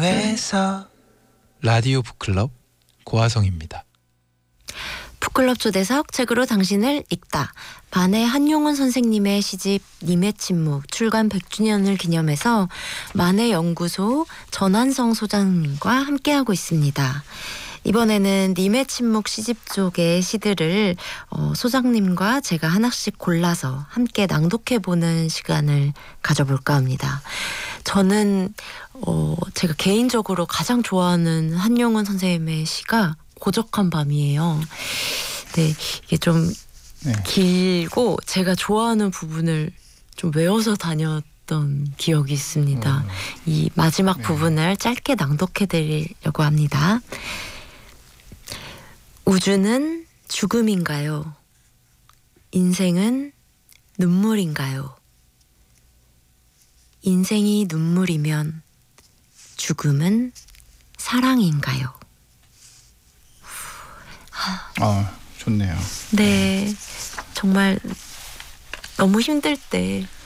라디오에서 라디오 북클럽 고화성입니다. 북클럽 초대석 책으로 당신을 읽다. 반의 한용운 선생님의 시집 님의 침묵 출간 100주년을 기념해서 만해 연구소 전한성 소장님과 함께하고 있습니다. 이번에는 님의 침묵 시집 속의 시들을 소장님과 제가 하나씩 골라서 함께 낭독해보는 시간을 가져볼까 합니다. 저는 제가 개인적으로 가장 좋아하는 한용운 선생님의 시가 고적한 밤이에요. 네, 이게 좀 길고 제가 좋아하는 부분을 좀 외워서 다녔던 기억이 있습니다. 이 마지막 부분을 짧게 낭독해드리려고 합니다. 우주는 죽음인가요? 인생은 눈물인가요? 인생이 눈물이면 죽음은 사랑인가요? 좋네요. 네, 정말 너무 힘들 때